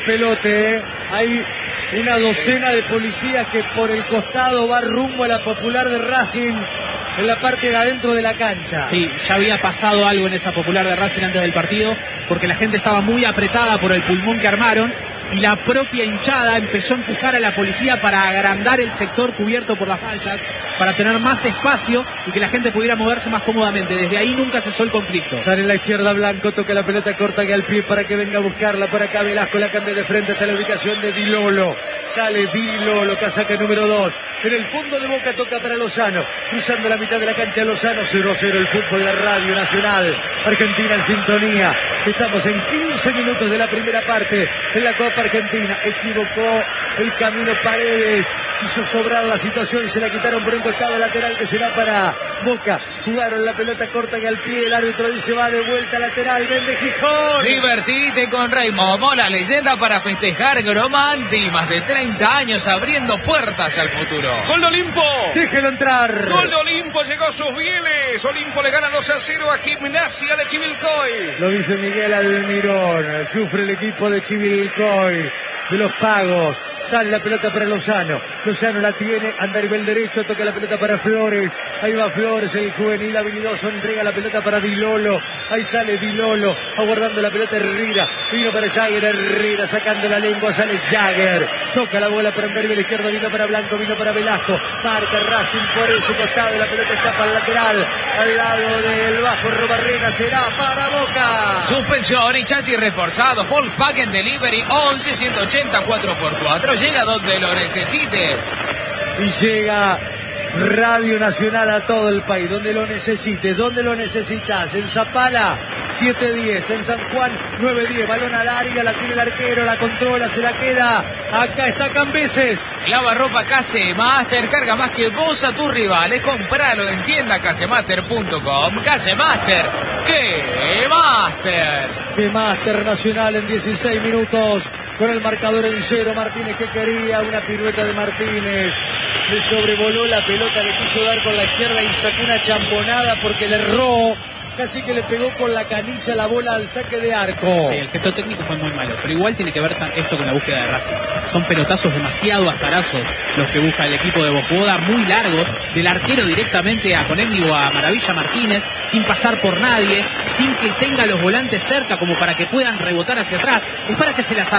Pelote, hay una docena de policías que por el costado va rumbo a la Popular de Racing en la parte de adentro de la cancha. Sí, ya había pasado algo en esa Popular de Racing antes del partido, porque la gente estaba muy apretada por el pulmón que armaron y la propia hinchada empezó a empujar a la policía para agrandar el sector cubierto por las vallas, para tener más espacio y que la gente pudiera moverse más cómodamente. Desde ahí nunca cesó el conflicto. Sale en la izquierda Blanco, toca la pelota corta que al pie para que venga a buscarla. Por acá Velasco la cambia de frente hasta la ubicación de Di Lolo. Sale Di Lolo, casaca número 2. En el fondo de Boca toca para Lozano. Cruzando la mitad de la cancha Lozano. 0-0 el fútbol, la Radio Nacional. Argentina en sintonía. Estamos en 15 minutos de la primera parte en la Copa Argentina. Equivocó el camino Paredes. Quiso sobrar la situación y se la quitaron por un costado lateral que se va para Boca. Jugaron la pelota corta que al pie el árbitro dice va de vuelta lateral. Vende Gijón. Divertite con Reymomo, la leyenda para festejar Gromanti. Más de 30 años abriendo puertas al futuro. ¡Gol de Olimpo! Déjelo entrar. ¡Gol de Olimpo! Llegó a sus fieles. Olimpo le gana 2-0 a Gimnasia de Chivilcoy. Lo dice Miguel Almirón. Sufre el equipo de Chivilcoy, de los Pagos. Sale la pelota para Lozano. Lozano la tiene, anda a nivel derecho, toca la pelota para Flores. Ahí va Flores, el juvenil habilidoso, entrega la pelota para Di Lolo. Ahí sale Di Lolo, aguardando la pelota Herrera. Vino para Jagger, Herrera sacando la lengua, sale Jagger. Toca la bola para andar a nivel izquierdo, vino para Blanco, vino para Velasco. Marca Racing por ese costado, la pelota escapa al lateral. Al lado del bajo Robarrena, será para Boca. Suspensión y chasis reforzado. Volkswagen Delivery 11 180 4x4. Llega donde lo necesites. Y llega Radio Nacional a todo el país, donde lo necesites, donde lo necesitas. En Zapala 7-10, en San Juan 9-10, balón al área, la tiene el arquero, la controla, se la queda. Acá está Cambeses. Lavarropa Casemaster, carga más que vos a tus rivales. Compralo en tiendacasemaster.com. Casemaster, ¡qué máster! ¡Qué máster! Nacional en 16 minutos, con el marcador en 0. Martínez que quería, una pirueta de Martínez. Le sobrevoló la pelota, le quiso dar con la izquierda y sacó una champonada porque le erró. Casi que le pegó con la canilla la bola al saque de arco. Sí, el gesto técnico fue muy malo, pero igual tiene que ver esto con la búsqueda de Racing. Son pelotazos demasiado azarazos los que busca el equipo de Bojoda, muy largos, del arquero directamente a Conegni o a Maravilla Martínez, sin pasar por nadie, sin que tenga los volantes cerca como para que puedan rebotar hacia atrás. Es para que se las